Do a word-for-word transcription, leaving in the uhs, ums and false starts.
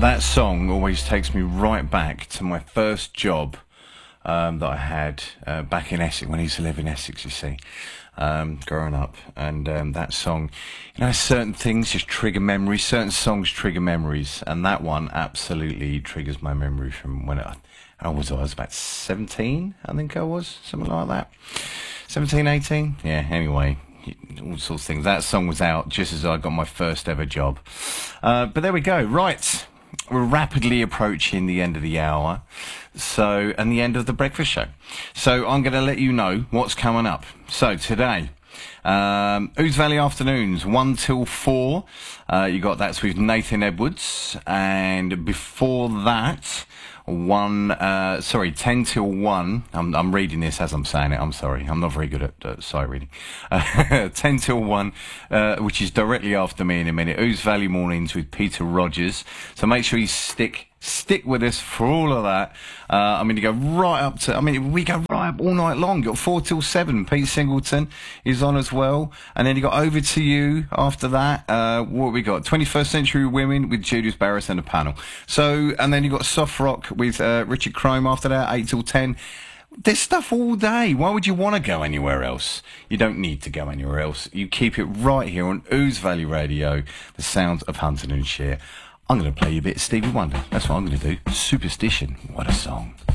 That song always takes me right back to my first job um, that I had uh, back in Essex, when I used to live in Essex, you see, um, growing up. And um, that song, you know, certain things just trigger memories, certain songs trigger memories, and that one absolutely triggers my memory from when I, I was, I was about seventeen, I think I was, something like that. seventeen, eighteen? Yeah, anyway. All sorts of things. That song was out just as I got my first ever job. Uh, but there we go. Right. We're rapidly approaching the end of the hour. So, and the end of the breakfast show. So I'm going to let you know what's coming up. So today, um, Ouse Valley Afternoons, one till four. Uh, you got that's with Nathan Edwards. And before that, one, uh, sorry, ten till one. I'm, I'm reading this as I'm saying it. I'm sorry. I'm not very good at uh, sight reading. Uh, ten till one, uh, which is directly after me in a minute. Ouse Valley Mornings with Peter Rogers. So make sure you stick, stick with us for all of that. Uh, I mean, you go right up to, I mean, we go right up all night long. You got four till seven. Pete Singleton is on as well. And then you got Over to You after that. Uh, what we got? twenty-first Century Women with Julius Barris and a panel. So, and then you got Soft Rock with uh, Richard Crome after that, eight till ten. There's stuff all day. Why would you want to go anywhere else? You don't need to go anywhere else. You keep it right here on Ouse Valley Radio, the sounds of Huntingdonshire. I'm going to play you a bit of Stevie Wonder. That's what I'm going to do. Superstition. What a song.